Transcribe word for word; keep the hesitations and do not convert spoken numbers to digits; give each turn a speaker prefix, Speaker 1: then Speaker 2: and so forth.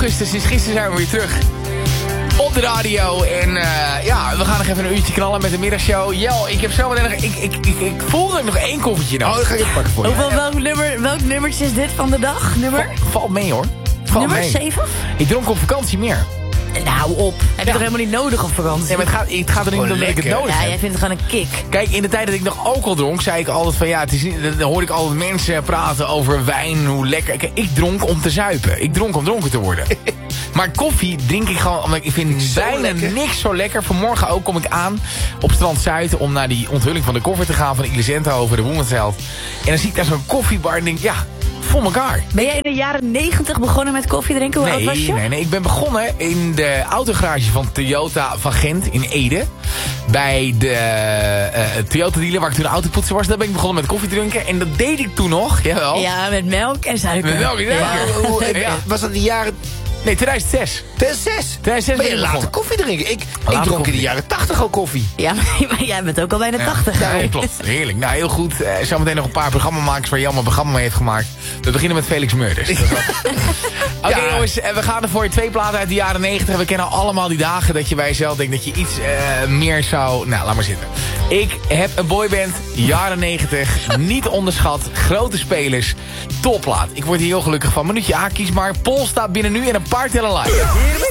Speaker 1: augustus, sinds gisteren zijn we weer terug. Op de radio. En uh, ja, we gaan nog even een uurtje knallen met de middagshow. Yo, ik heb zo meteen nog... Ik, ik, ik, ik voel dat ik nog één koffietje nodig.
Speaker 2: Oh, dat ga ik even pakken voor je.
Speaker 3: Hoeveel, welk, nummer, welk nummertje is dit van de dag? Nummer?
Speaker 1: Valt mee hoor. Valt
Speaker 3: Nummer
Speaker 1: mee.
Speaker 3: zeven?
Speaker 1: Ik dronk op vakantie meer.
Speaker 3: Nou op. Heb je
Speaker 1: Ja.
Speaker 3: toch helemaal niet nodig op vakantie?
Speaker 1: Nee, maar het gaat, het gaat er niet om dat ik het
Speaker 2: lekker.
Speaker 1: nodig
Speaker 3: Ja,
Speaker 1: heb.
Speaker 3: jij vindt het gewoon een kick.
Speaker 1: Kijk, in de tijd dat ik nog alcohol dronk, zei ik altijd van ja, het is niet, dan hoorde ik altijd mensen praten over wijn, hoe lekker. Kijk, ik dronk om te zuipen. Ik dronk om dronken te worden. Maar koffie drink ik gewoon, omdat ik vind
Speaker 2: Zo
Speaker 1: bijna
Speaker 2: lekker.
Speaker 1: niks zo lekker. Vanmorgen ook kom ik aan op Strand Zuid om naar die onthulling van de koffer te gaan van Ilicento over de Women's Health. En dan zie ik daar zo'n koffiebar en denk ja, voor elkaar.
Speaker 3: Ben jij in de jaren negentig begonnen met koffie drinken? Hoe oud was
Speaker 1: Nee,
Speaker 3: je?
Speaker 1: nee, nee. Ik ben begonnen in de autogarage van Toyota van Gent in Ede. Bij de uh, Toyota dealer waar ik toen autopoetser was. Daar ben ik begonnen met koffie drinken. En dat deed ik toen nog. Jawel.
Speaker 3: Ja, met melk en suiker.
Speaker 1: Met welke zeker?
Speaker 2: Maar hoe- hoe-
Speaker 1: Ja.
Speaker 2: Was dat de jaren
Speaker 1: Nee, tweeduizend zes.
Speaker 2: zes?
Speaker 1: tweeduizend zes
Speaker 2: Ben
Speaker 1: ben
Speaker 2: je
Speaker 1: ik
Speaker 2: later
Speaker 1: begonnen.
Speaker 2: koffie drinken? Ik, ik
Speaker 1: Later
Speaker 2: dronk in
Speaker 1: koffie.
Speaker 2: de jaren tachtig al koffie.
Speaker 3: Ja, maar, maar jij bent ook al bijna tachtig.
Speaker 1: Ja, ja, klopt. Heerlijk. Nou, heel goed. Uh, zometeen nog een paar programmamakers waar Jan een programma mee heeft gemaakt. We beginnen met Felix Meurders. Oké
Speaker 2: Ja.
Speaker 1: jongens, uh, we gaan er voor je twee platen uit de jaren negentig. We kennen allemaal die dagen dat je bij jezelf denkt dat je iets uh, meer zou... Nou, laat maar zitten. Ik heb een boyband, jaren negentig. Niet onderschat. Grote spelers. Topplaat. Ik word hier heel gelukkig van. Minuutje A, kies maar. Pol staat binnen nu en een paar tellen live.